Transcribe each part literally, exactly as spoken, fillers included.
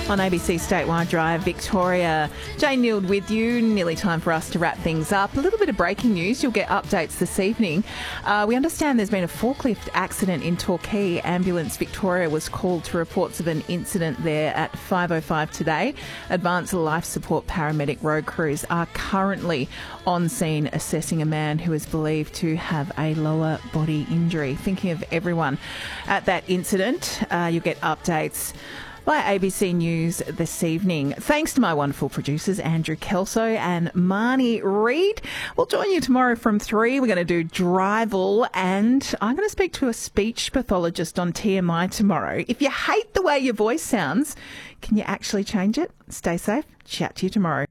On A B C Statewide Drive, Victoria. Jane Neild with you. Nearly time for us to wrap things up. A little bit of breaking news. You'll get updates this evening. Uh, we understand there's been a forklift accident in Torquay. Ambulance Victoria was called to reports of an incident there at five oh five today. Advanced life support paramedic road crews are currently on scene assessing a man who is believed to have a lower body injury. Thinking of everyone at that incident. Uh, you'll get updates by A B C News this evening. Thanks to my wonderful producers, Andrew Kelso and Marnie Reid. We'll join you tomorrow from three. We're going to do Drival, and I'm going to speak to a speech pathologist on T M I tomorrow. If you hate the way your voice sounds, can you actually change it? Stay safe. Chat to you tomorrow.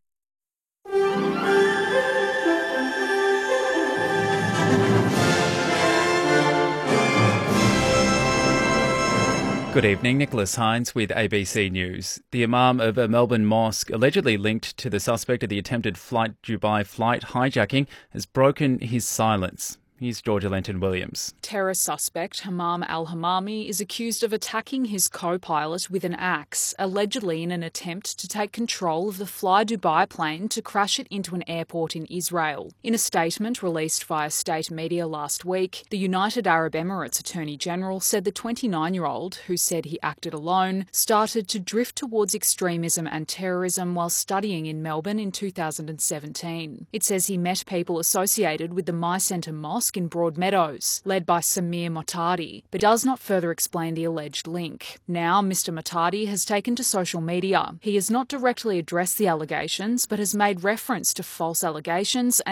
Good evening, Nicholas Hines with A B C News. The Imam of a Melbourne mosque allegedly linked to the suspect of the attempted Flight Dubai flight hijacking has broken his silence. Here's Georgia Lenton-Williams. Terror suspect Hamam al-Hamami is accused of attacking his co-pilot with an axe, allegedly in an attempt to take control of the Fly Dubai plane to crash it into an airport in Israel. In a statement released via state media last week, the United Arab Emirates Attorney General said the twenty-nine-year-old, who said he acted alone, started to drift towards extremism and terrorism while studying in Melbourne in two thousand seventeen. It says he met people associated with the My Centre Mosque in Broadmeadows, led by Samir Motadi, but does not further explain the alleged link. Now, Mister Motadi has taken to social media. He has not directly addressed the allegations, but has made reference to false allegations